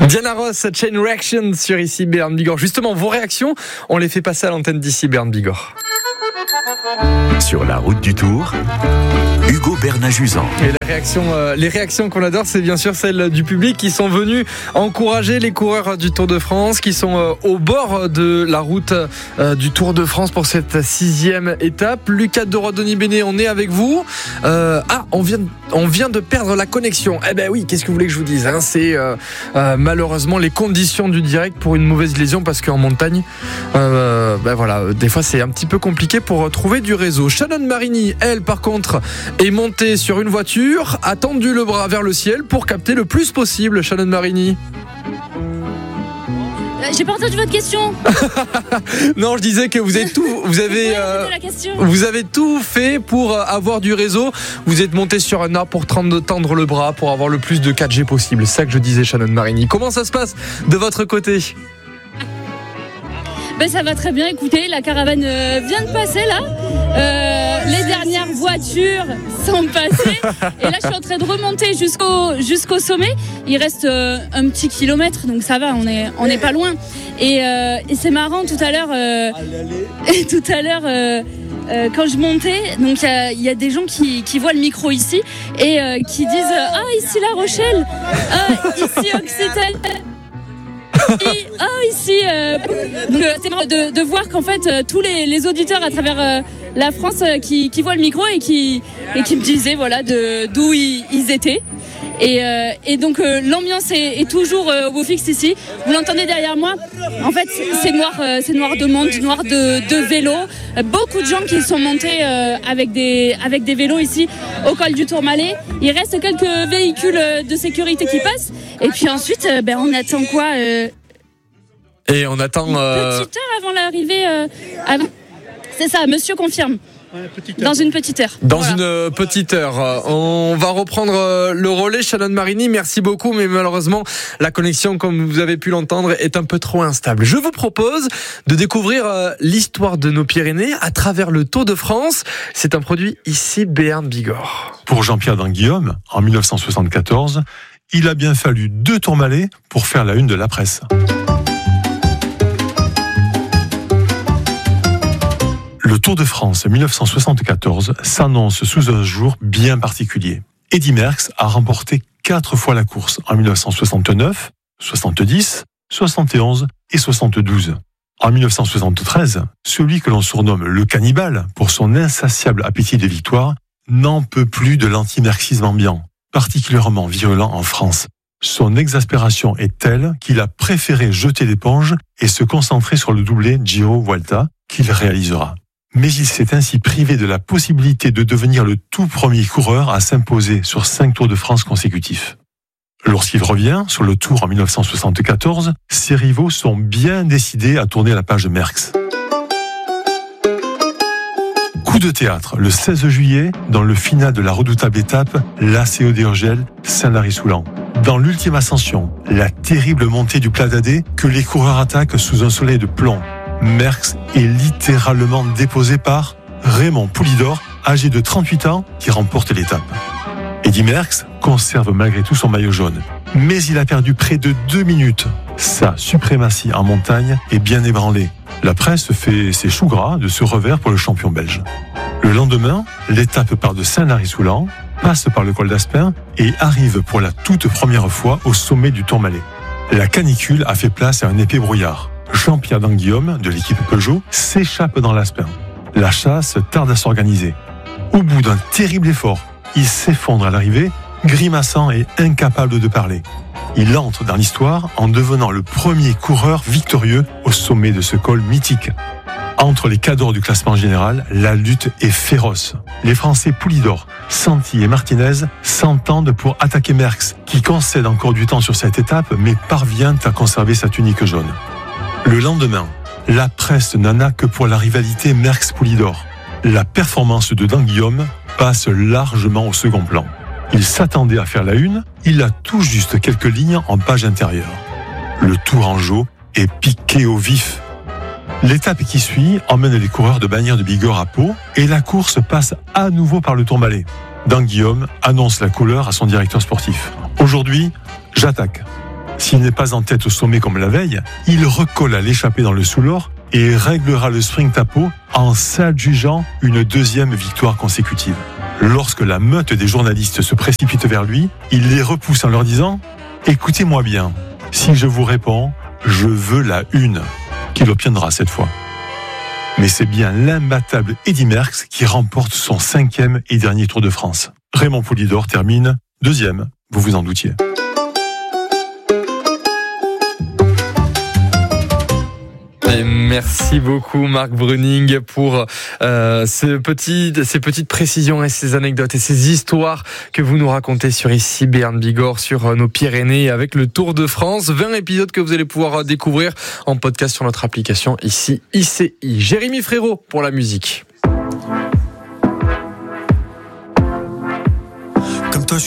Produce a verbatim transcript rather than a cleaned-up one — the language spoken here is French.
Diana Ross, Chain Reaction sur ici Bern Bigorre. Justement, vos réactions, on les fait passer à l'antenne d'ici Bern Bigorre. Sur la route du Tour, Hugo Bernajuzan. Et les réactions, euh, les réactions qu'on adore, c'est bien sûr celles du public qui sont venus encourager les coureurs du Tour de France, qui sont euh, au bord de la route euh, du Tour de France pour cette sixième étape. Lucas de Rodoni-Béné, on est avec vous. Euh, ah, on vient, on vient de perdre la connexion. Eh ben oui, qu'est-ce que vous voulez que je vous dise, hein, c'est euh, euh, malheureusement les conditions du direct pour une mauvaise liaison, parce qu'en montagne, euh, ben voilà, des fois c'est un petit peu compliqué pour trouver du réseau. Shannon Marini, elle, par contre, est montée sur une voiture, a tendu le bras vers le ciel pour capter le plus possible. Shannon Marini. J'ai pas entendu votre question. Non, je disais que vous avez tout, vous avez, ouais, euh, la question. vous avez tout fait pour avoir du réseau. Vous êtes monté sur un arbre pour tendre le bras pour avoir le plus de quatre G possible. C'est ça que je disais, Shannon Marini. Comment ça se passe de votre côté? Ben ça va très bien, écoutez, la caravane euh, vient de passer là, euh, les dernières voitures sont passées et là je suis en train de remonter jusqu'au, jusqu'au sommet. Il reste euh, un petit kilomètre, donc ça va, on est, on est pas loin. Et, euh, et c'est marrant, tout à l'heure, euh, tout à l'heure euh, euh, quand je montais, donc il y, y a des gens qui, qui voient le micro ici et euh, qui disent « Ah, ici La Rochelle, ah, ici Occitanie ». Et, ah ici euh, donc, euh, c'est marrant de, de voir qu'en fait euh, tous les, les auditeurs à travers euh, la France euh, qui, qui voient le micro et qui, et qui me disaient voilà de, d'où ils, ils étaient et, euh, et donc euh, l'ambiance est, est toujours euh, au beau fixe ici. Vous l'entendez derrière moi, en fait c'est, c'est noir, euh, c'est noir de monde, noir de, de vélos, euh, beaucoup de gens qui sont montés euh, avec, des, avec des vélos ici au col du Tourmalet. Il reste quelques véhicules de sécurité qui passent et puis ensuite euh, ben, on attend quoi euh, Et on attend une euh... petite heure avant l'arrivée. Euh, avant... C'est ça, monsieur confirme. Dans une petite heure. Dans voilà. une petite heure. On va reprendre le relais. Shannon Marini, merci beaucoup, mais malheureusement, la connexion, comme vous avez pu l'entendre, est un peu trop instable. Je vous propose de découvrir l'histoire de nos Pyrénées à travers le Tour de France. C'est un produit ici, Bern Bigorre. Pour Jean-Pierre Danguillaume, en dix-neuf cent soixante-quatorze, il a bien fallu deux Tourmalets pour faire la une de la presse. Le Tour de France dix-neuf cent soixante-quatorze s'annonce sous un jour bien particulier. Eddy Merckx a remporté quatre fois la course en dix-neuf cent soixante-neuf, soixante-dix, soixante et onze et soixante-douze. En dix-neuf cent soixante-treize, celui que l'on surnomme le cannibale pour son insatiable appétit de victoire n'en peut plus de l'anti-merckxisme ambiant, particulièrement virulent en France. Son exaspération est telle qu'il a préféré jeter l'éponge et se concentrer sur le doublé Giro-Vuelta qu'il réalisera. Mais il s'est ainsi privé de la possibilité de devenir le tout premier coureur à s'imposer sur cinq Tours de France consécutifs. Lorsqu'il revient sur le Tour en dix-neuf cent soixante-quatorze, ses rivaux sont bien décidés à tourner la page Merckx. Coup de théâtre, le seize juillet, dans le final de la redoutable étape, l'A C O d'Urgell, Saint-Lary-Soulan. Dans l'ultime ascension, la terrible montée du Pla d'Adé que les coureurs attaquent sous un soleil de plomb. Merckx est littéralement déposé par Raymond Poulidor, âgé de trente-huit ans, qui remporte l'étape. Eddy Merckx conserve malgré tout son maillot jaune, mais il a perdu près de deux minutes. Sa suprématie en montagne est bien ébranlée. La presse fait ses choux gras de ce revers pour le champion belge. Le lendemain, l'étape part de Saint-Lary-Soulan, passe par le col d'Aspin et arrive pour la toute première fois au sommet du Tourmalet. La canicule a fait place à un épais brouillard. Jean-Pierre Danguillaume, de l'équipe Peugeot, s'échappe dans l'Aspin. La chasse tarde à s'organiser. Au bout d'un terrible effort, il s'effondre à l'arrivée, grimaçant et incapable de parler. Il entre dans l'histoire en devenant le premier coureur victorieux au sommet de ce col mythique. Entre les cadors du classement général, la lutte est féroce. Les Français Poulidor, Santi et Martinez s'entendent pour attaquer Merckx, qui concède encore du temps sur cette étape, mais parvient à conserver sa tunique jaune. Le lendemain, la presse n'en a que pour la rivalité Merckx-Poulidor. La performance de Danguillaume passe largement au second plan. Il s'attendait à faire la une, il a tout juste quelques lignes en page intérieure. Le Tourangeau est piqué au vif. L'étape qui suit emmène les coureurs de Bagnères de Bigorre à Pau et la course passe à nouveau par le Tourmalet. Danguillaume annonce la couleur à son directeur sportif. Aujourd'hui, j'attaque. S'il n'est pas en tête au sommet comme la veille, il recolle à l'échappée dans le Soulor et réglera le sprint à Pau en s'adjugeant une deuxième victoire consécutive. Lorsque la meute des journalistes se précipite vers lui, il les repousse en leur disant « Écoutez-moi bien, si je vous réponds, je veux la une » qu'il obtiendra cette fois. Mais c'est bien l'imbattable Eddy Merckx qui remporte son cinquième et dernier Tour de France. Raymond Poulidor termine deuxième, vous vous en doutiez. Et merci beaucoup Marc Bruning pour euh, ce petit, ces petites précisions et ces anecdotes et ces histoires que vous nous racontez sur ici Béarn Bigorre, sur nos Pyrénées avec le Tour de France. vingt épisodes que vous allez pouvoir découvrir en podcast sur notre application ici I C I. Jérémy Frérot pour la musique.